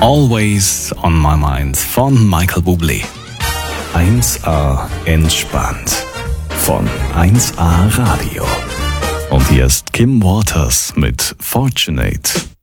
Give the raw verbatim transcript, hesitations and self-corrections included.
Always on my mind von Michael Bublé. eins A entspannt von eins A Radio. Und hier ist Kim Waters mit Fortunate.